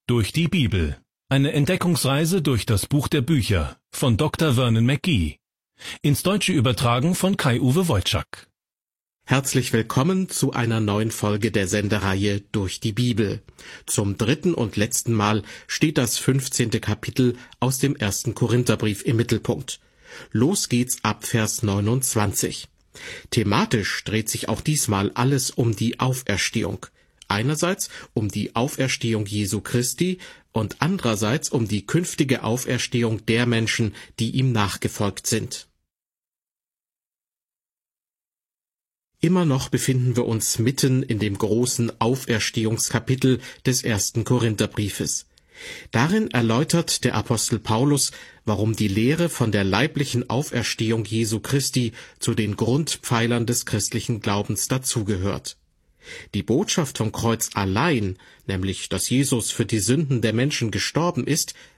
Durch die Bibel. Eine Entdeckungsreise durch das Buch der Bücher von Dr. Vernon McGee. Ins Deutsche übertragen von Kai-Uwe Wojczak. Herzlich willkommen zu einer neuen Folge der Sendereihe Durch die Bibel. Zum dritten und letzten Mal steht das 15. Kapitel aus dem 1. Korintherbrief im Mittelpunkt. Los geht's ab Vers 29. Thematisch dreht sich auch diesmal alles um die Auferstehung. Einerseits um die Auferstehung Jesu Christi und andererseits um die künftige Auferstehung der Menschen, die ihm nachgefolgt sind. Immer noch befinden wir uns mitten in dem großen Auferstehungskapitel des 1. Korintherbriefes. Darin erläutert der Apostel Paulus, warum die Lehre von der leiblichen Auferstehung Jesu Christi zu den Grundpfeilern des christlichen Glaubens dazugehört. Die Botschaft vom Kreuz allein, nämlich dass Jesus für die Sünden der Menschen gestorben ist,